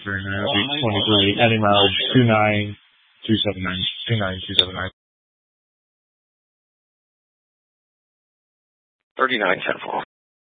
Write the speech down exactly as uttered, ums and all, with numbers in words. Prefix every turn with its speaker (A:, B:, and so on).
A: three nine, that'll be twenty-three, heading mileage two nine two seven nine, two nine two seven nine.
B: thirty-nine ten four.